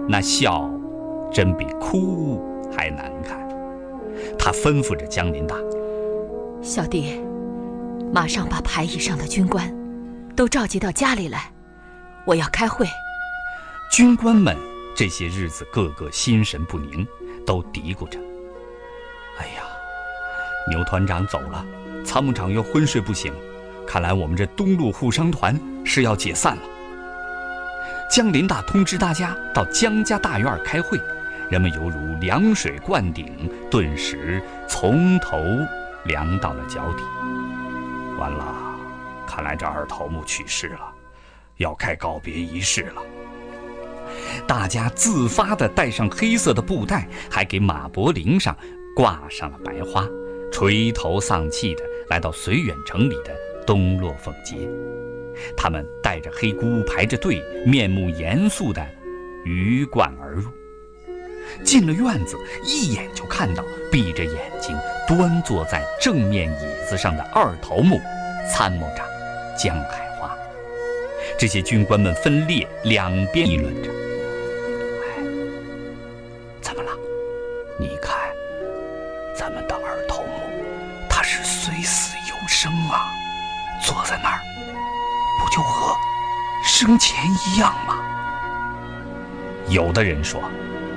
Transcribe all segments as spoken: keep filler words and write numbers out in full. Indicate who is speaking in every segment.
Speaker 1: 那笑真比哭还难看。他吩咐着江林大：
Speaker 2: 小弟，马上把排椅上的军官都召集到家里来，我要开会。
Speaker 1: 军官们这些日子个个心神不宁，都嘀咕着：哎呀，牛团长走了，参谋长又昏睡不醒，看来我们这东路护商团是要解散了。江林大通知大家到江家大院开会，人们犹如凉水灌顶，顿时从头凉到了脚底。完了，看来这二头目去世了，要开告别仪式了。大家自发地带上黑色的布带，还给马脖铃上挂上了白花，垂头丧气地来到绥远城里的东落凤街。他们带着黑箍，排着队，面目严肃地鱼贯而入。进了院子，一眼就看到闭着眼睛端坐在正面椅子上的二头目参谋长江海华。这些军官们分列两边议论着：哎，怎么了？你看咱们的二头目，他是虽死犹生啊，坐在那儿不就和生前一样吗？有的人说：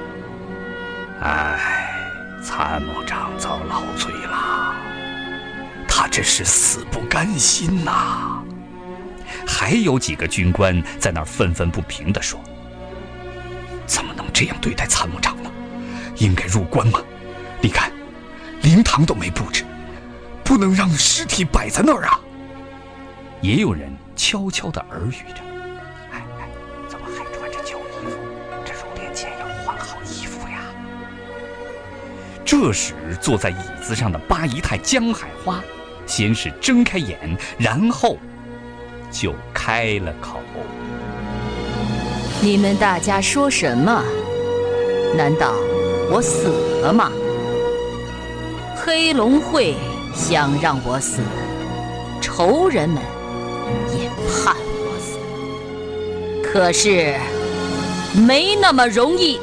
Speaker 1: 哎，参谋长遭老罪了，他这是死不甘心呐、啊。还有几个军官在那儿愤愤不平地说：怎么能这样对待参谋长呢？应该入关吗？你看灵堂都没布置，不能让尸体摆在那儿啊。也有人悄悄地耳语着：哎哎，怎么还穿着旧衣服？这入殓前要换好衣服呀。这时坐在椅子上的八姨太江海花先是睁开眼，然后就开了口：
Speaker 2: 你们大家说什么？难道我死了吗？黑龙会想让我死，仇人们也盼我死，可是没那么容易。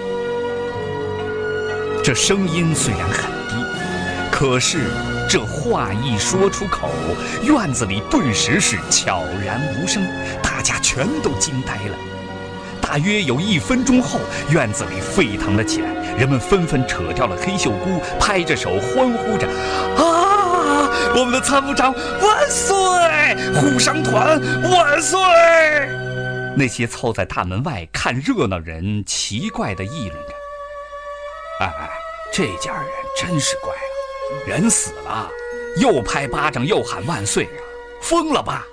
Speaker 1: 这声音虽然很低，可是这话一说出口，院子里顿时是悄然无声，大家全都惊呆了。大约有一分钟后，院子里沸腾了起来，人们纷纷扯掉了黑袖箍，拍着手欢呼着：啊，我们的参谋长万岁！护商团万岁！那些凑在大门外看热闹人奇怪地议论着：哎哎，这家人真是怪了，人死了又拍巴掌又喊万岁啊，疯了吧？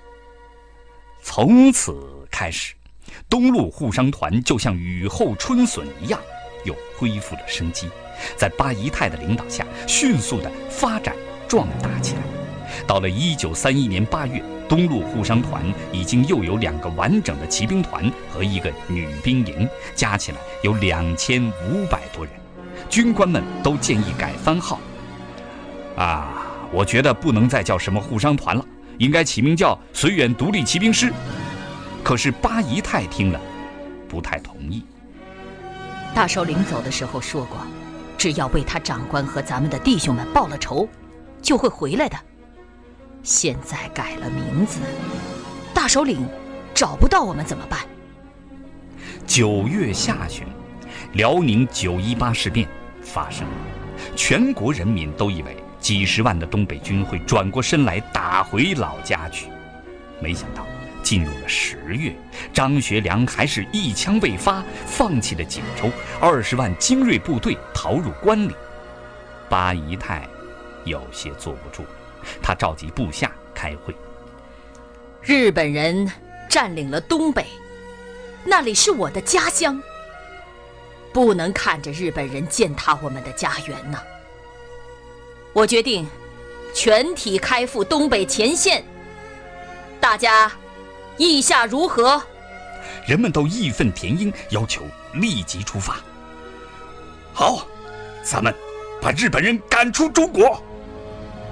Speaker 1: 从此开始，东路护商团就像雨后春笋一样，又恢复了生机，在八姨太的领导下迅速地发展壮大起来。到了一九三一年八月，东路护商团已经又有两个完整的骑兵团和一个女兵营，加起来有两千五百多人。军官们都建议改番号啊，我觉得不能再叫什么护商团了，应该起名叫绥远独立骑兵师。可是八姨太听了不太同意。
Speaker 2: 大首领走的时候说过，只要为他长官和咱们的弟兄们报了仇，就会回来的。现在改了名字，大首领找不到我们怎么办？
Speaker 1: 九月下旬，辽宁九一八事变发生了，全国人民都以为几十万的东北军会转过身来打回老家去。没想到进入了十月，张学良还是一枪未发，放弃了锦州，二十万精锐部队逃入关里。八姨太有些坐不住，他召集部下开会。
Speaker 2: 日本人占领了东北，那里是我的家乡，不能看着日本人践踏我们的家园呐。我决定全体开赴东北前线，大家意下如何？
Speaker 1: 人们都义愤填膺，要求立即出发。好，咱们把日本人赶出中国。